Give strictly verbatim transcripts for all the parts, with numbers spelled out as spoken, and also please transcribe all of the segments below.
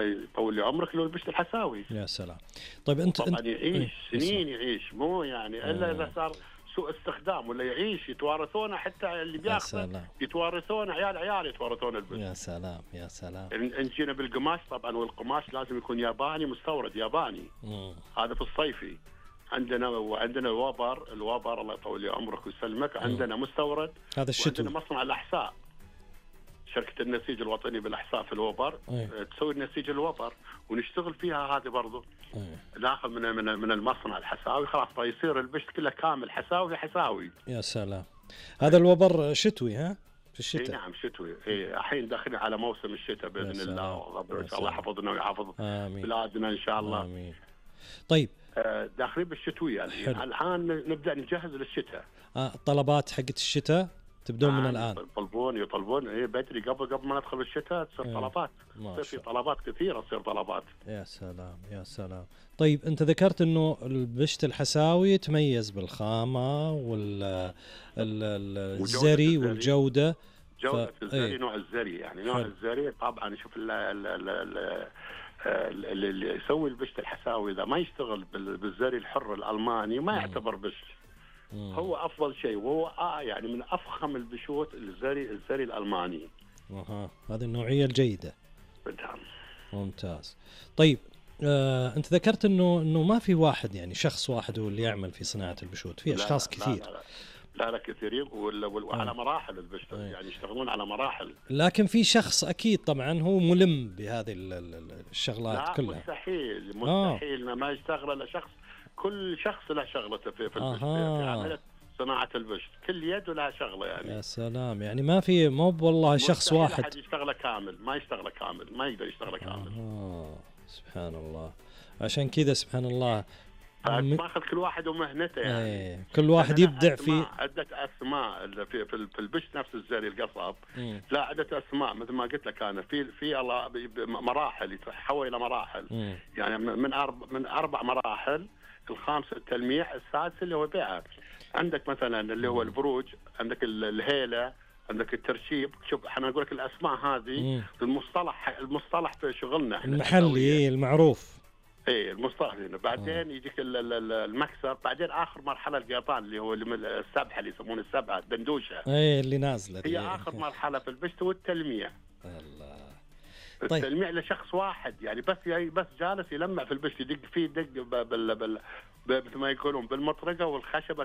يطول لي عمرك له البشت الحساوي. يا سلام. طيب انت طبعا انت يعيش ايه سنين يعيش، مو يعني الا اذا صار سوء استخدام ولا يعيش يتوارثونه، حتى اللي بياخذه يتوارثونه، عيال عيال يتوارثون البشت. يا سلام يا سلام. ان جينا بالقماش طبعا، والقماش لازم يكون ياباني مستورد ياباني. مم. هذا في الصيفي عندنا، وعندنا الوبر، الوبر الله يطول لي عمرك ويسلمك، عندنا مستورد. هذا الشتوي. وعندنا مصنع الاحساء، شركه النسيج الوطني بالاحساء في الوبر. أيه. تسوي النسيج الوبر ونشتغل فيها هذه برضه. أيه. ناخذ من من من المصنع الحساوي، خلاص يصير البشت كله كامل حساوي حساوي. يا سلام. هذا الوبر شتوي ها في الشتاء؟ اي نعم شتوي. اي الحين داخلين على موسم الشتاء باذن الله، وربنا ان شاء الله يحفظنا ويحفظ بلادنا ان شاء الله. امين. طيب داخلين بالشتويه الحين، الان نبدا نجهز للشتاء. آه الطلبات حقت الشتاء تبدون من الان؟ يطلبون يطلبون اي بدري، قبل قبل ما ندخل الشتاء تصير ايه. طلبات تصير في طلبات كثيره، تصير طلبات. يا سلام يا سلام. طيب انت ذكرت انه البشت الحساوي يتميز بالخامه وال الزري والجوده. جوده ف... الزري. ايه. نوع الزري يعني نوع حل. الزري طبعا. شوف ال ال ال اللي يسوي البشت الحساوي اذا ما يشتغل بالزري الحر الالماني ما يعتبر بشت. مم. هو افضل شيء، وهو آه يعني من افخم البشوت الزري الزري الالماني. اها هذه النوعيه الجيده. بالدعم. ممتاز. طيب آه، انت ذكرت انه انه ما في واحد يعني شخص واحد هو اللي يعمل في صناعه البشوت، في اشخاص لا كثير. لا لا, لا, لا كثيرين وعلى مراحل البشت. آه. يعني يشتغلون على مراحل. لكن في شخص اكيد طبعا هو ملم بهذه الشغلات لا كلها. مستحيل مستحيل آه. ما يشتغل الا شخص. كل شخص له شغلته في, في البشت. آه. في عمليه صناعه البشت، كل يد لها شغله يعني. يا سلام. يعني ما في مو والله شخص واحد حد يشتغله كامل، ما يشتغله كامل، ما يقدر يشتغله كامل. آه. سبحان الله. عشان كذا سبحان الله ماخذ كل واحد ومهنته يعني. ايه. كل واحد يبدع في عدة اسماء في في, في البشت نفس الزري القصب. مم. لا عدة اسماء مثل ما قلت لك انا، في في الله مراحل يتحول الى مراحل. مم. يعني من اربع من اربع مراحل، الخامس التلميع، السادس اللي هو بيعه. عندك مثلا اللي هو البروج، عندك الهيله، عندك الترشيب. شوف احنا نقول لك الاسماء هذه. مم. المصطلح المصطلح في شغلنا احنا المحلي المعروف. ايه المصطلح هنا. بعدين يجيك المكسر، بعدين اخر مرحله القيطان اللي هو السبحه اللي يسمونه السبعه الدندوشه. ايه اللي نازله هي اخر مرحله في البشت، والتلميع. الله. طيب. التلميع لشخص واحد يعني، بس يعني بس جالس يلمع في البشت، يدق فيه دق بال بال مثل ما يقولون بالمطرقه والخشبه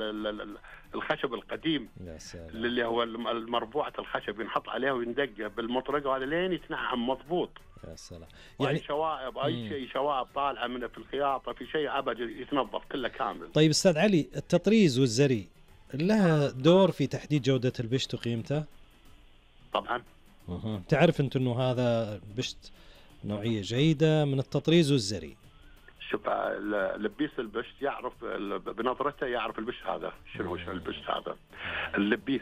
الخشب القديم. يا سلام. اللي هو المربوعه الخشب ينحط عليها ويندق بالمطرقه، وهذا لين يتنعم مضبوط. يا سلام. يعني شوائب اي شيء، شوائب طالعه من في الخياطه، في شيء ابد يتنظف كله كامل. طيب استاذ علي، التطريز والزري لها دور في تحديد جوده البشت وقيمته؟ طبعا. أه. تعرف انت انه هذا بشت نوعيه جيده من التطريز والزري؟ شوف لبيس البشت يعرف بنظرته، يعرف البشت هذا شنو شنو البشت هذا. اللبيس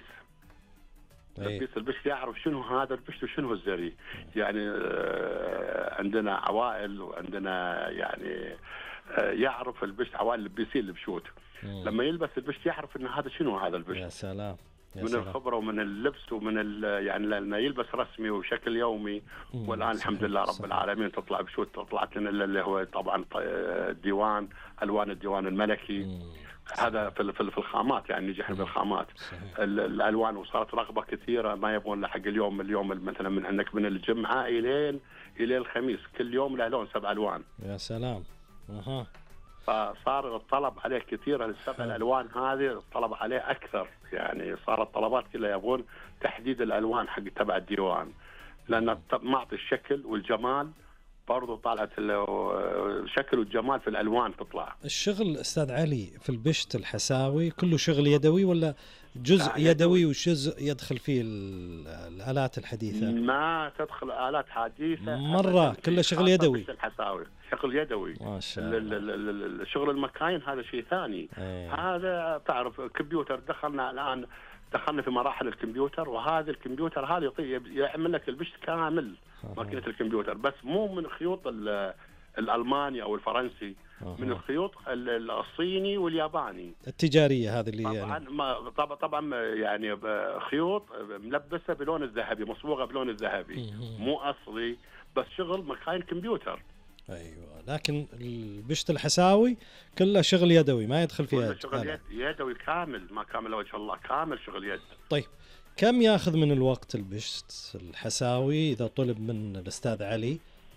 لبيس البشت يعرف شنو هذا البشت وشنو الزري. يعني عندنا عوائل وعندنا يعني يعرف البشت، عوائل لبيسين البشوت. لما يلبس البشت يعرف ان هذا شنو هذا البشت. يا سلام. من سلام. الخبره ومن اللبس ومن يعني لما يلبس رسمي وبشكل يومي. والان الحمد لله رب صحيح. العالمين تطلع بشوت، طلعت لنا اللي هو طبعا الديوان، الوان الديوان الملكي. مم. هذا في في الخامات يعني نجح بالخامات. الالوان، وصارت رغبه كثيره ما يبغون حق اليوم. اليوم مثلا من عندك من الجمعه الين الى الخميس كل يوم له لون سبع الوان. يا سلام. اها. فصار الطلب عليه كثير، السبع الالوان هذه الطلب عليه اكثر. يعني صارت الطلبات كلها يبغون تحديد الالوان حق تبع الديوان، لان معطي الشكل والجمال برضو. طالعت الشكل والجمال في الالوان تطلع. الشغل استاذ علي في البشت الحساوي كله شغل يدوي ولا جزء يدوي وجزء يدخل فيه الالات الحديثه؟ ما تدخل الات حديثه مره، كله شغل يدوي. الحساوي شغل يدوي. ما شاء الله. شغل المكاين هذا شيء ثاني. أيه. هذا تعرف كمبيوتر، دخلنا الان دخلنا في مراحل الكمبيوتر، وهذا الكمبيوتر هذا يعمل لك البشت كامل. ماكينه الكمبيوتر، بس مو من خيوط الالماني او الفرنسي. أه. من الخيوط الصيني والياباني التجاريه هذه اللي طبعا يعني. ما طبعا طبعا يعني خيوط ملبسه بلون الذهبي، مصبوغه بلون الذهبي. مو اصلي، بس شغل مكاين كمبيوتر. ايوه، لكن البشت الحساوي كله شغل يدوي ما يدخل فيها شغل يد يدوي كامل، ما كامل وجه الله، كامل شغل يد. طيب كم ياخذ من الوقت البشت الحساوي اذا طلب من الاستاذ علي؟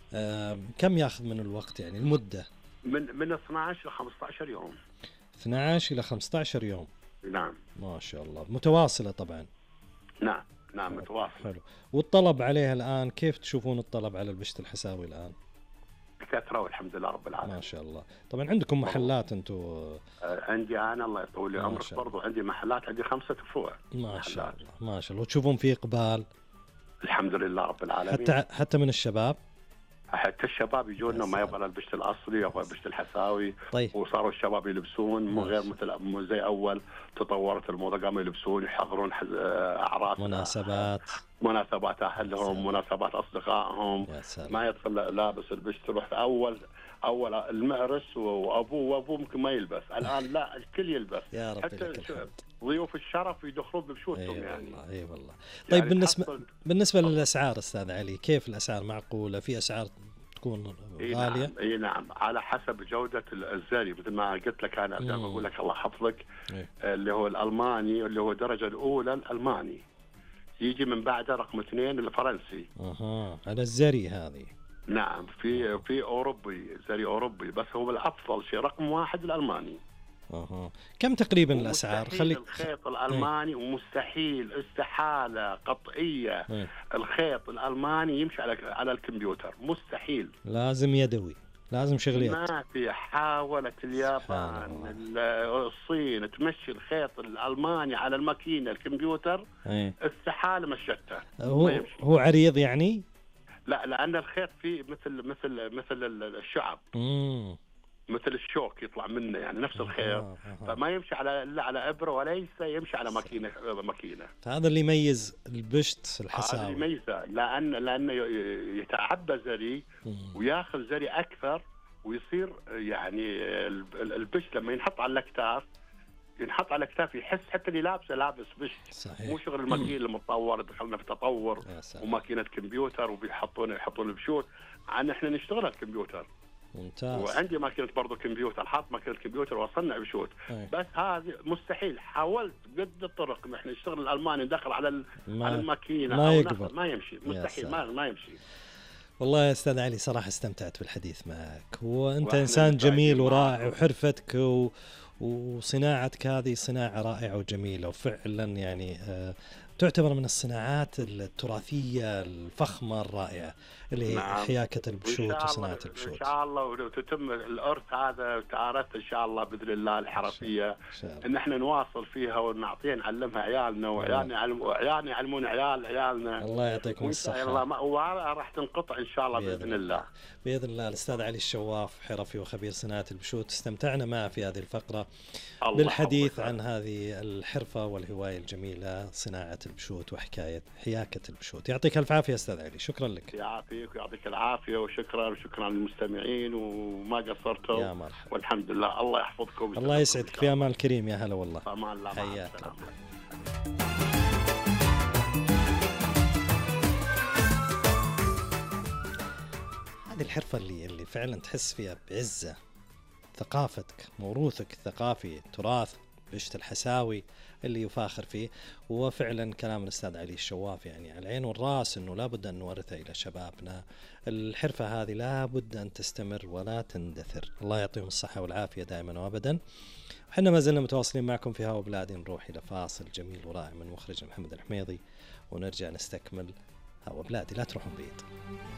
كم ياخذ من الوقت يعني المده؟ من من اثنا عشر ل خمسة عشر يوم. اثنا عشر الى خمسة عشر يوم. نعم. ما شاء الله، متواصله طبعا. نعم نعم متواصل. حلو. والطلب عليها الان كيف تشوفون الطلب على البشت الحساوي الان؟ بكثره والحمد لله رب العالمين. ما شاء الله. طبعا عندكم محلات انتم؟ آه عندي انا الله يطول لي عمرك برضو عندي محلات، عندي خمسه فروع. ما شاء الله ما شاء الله. وتشوفون في اقبال؟ الحمد لله رب العالمين. حتى حتى من الشباب؟ حتى الشباب يجونا ما يبغى البشت الاصلي، يبغى البشت الحساوي. طيب. وصاروا الشباب يلبسون مو غير مثل مو زي اول، تطورت الموضه، قاموا يلبسون يحضرون اعراس، مناسبات مناسبات اهلهم، مناسبات اصدقائهم، ما يدخل لابس البشت. تروح اول اول المعرس وابوه وابوه ممكن ما يلبس، الان لا الكل يلبس. يا رب حتى ضيوف الشرف يدخلون ببشوتهم. أيوة يعني والله اي والله. طيب يعني بالنسبه حصل... بالنسبه للاسعار استاذ علي، كيف الاسعار؟ معقوله؟ في اسعار تكون غاليه؟ اي نعم, نعم على حسب جوده الزري، مثل ما قلت لك انا دائما اقول لك الله يحفظك. اللي هو الالماني اللي هو الدرجه الاولى الالماني، يجي من بعده رقم اثنين الفرنسي. اها على الزري هذه. نعم في في اوروبي، زري اوروبي، بس هو الافضل شيء رقم واحد الالماني. اها كم تقريبا الاسعار؟ خليك الخيط الالماني ايه؟ ومستحيل استحاله قطعيه ايه؟ الخيط الالماني يمشي على على الكمبيوتر، مستحيل، لازم يدوي، لازم شغل يد. ما في. حاولت اليابان الصين تمشي الخيط الالماني على الماكينه الكمبيوتر ايه؟ استحاله مشتها. هو هو عريض يعني؟ لا لان الخيط فيه مثل مثل مثل الشعب. امم مثل الشوك يطلع منه، يعني نفس الخيط. آه آه. فما يمشي على الا على ابره، وليس يمشي على ماكينه ماكينه. فهذا اللي يميز البشت الحساوي. هذا اللي يميزه، لان لانه يتعبى زري وياخذ زري اكثر، ويصير يعني البشت لما ينحط على الاكتاف ينحط على الاكتاف يحس حتى اللي لابسه لابس بشت. صحيح. مو شغل الماكينه المتطور، دخلنا في تطور وماكينه كمبيوتر وبيحطون يحطون البشوت. عن احنا نشتغل الكمبيوتر. ممتاز. وعندي ماكينه برضه كمبيوتر، حاط ماكينه كمبيوتر واصنع بشوت. أي. بس هذه مستحيل. حاولت قد الطرق احنا نشتغل الالماني ندخل على على الماكينه ما يقبل، ما يمشي، مستحيل، ما ما يمشي. والله يا استاذ علي صراحه استمتعت بالحديث معك، وانت انسان جميل ورائع، وحرفتك و... وصناعتك هذه صناعه رائعه وجميله، وفعلا يعني آه تعتبر من الصناعات التراثية الفخمة الرائعة اللي هي نعم. حياكة البشوت وصناعة البشوت. إن شاء الله وتتم الأرث هذا وتعارث إن شاء الله بإذن الله الحرفية، إن إحنا نواصل فيها ونعطيها نعلمها عيالنا، وعيالنا يعلمون يعلمون عيال عيالنا. الله يعطيكم الصحة. الله وراح تنقطع إن شاء الله بإذن, بإذن الله. الله بإذن الله. الأستاذ علي الشواف، حرفي وخبير صناعة البشوت، استمتعنا معه في هذه الفقرة بالحديث عن هذه الحرفة والهواية الجميلة، صناعة البشوت وحكاية حياكة البشوت. يعطيك الف عافية استاذ علي، شكرا لك. يعافيك ويعطيك العافية، وشكرا وشكرا للمستمعين، وما قصرتوا. يا مرحبا. والحمد لله. الله يحفظكم. الله يسعدك. في امان الكريم. يا هلا والله. امان الله. حياك. هذه الحرفة اللي اللي فعلا تحس فيها بعزة، ثقافتك، موروثك الثقافي، تراث بشت الحساوي اللي يفاخر فيه. وفعلا كلام الأستاذ علي الشواف يعني على العين والراس، أنه لابد أن نورثها إلى شبابنا. الحرفة هذه لابد أن تستمر ولا تندثر. الله يعطيهم الصحة والعافية دائما وأبدا. وحنا ما زلنا متواصلين معكم في هوا بلادي. نروح إلى فاصل جميل ورائع من مخرج محمد الحميضي، ونرجع نستكمل هوا بلادي. لا تروحون بعيد.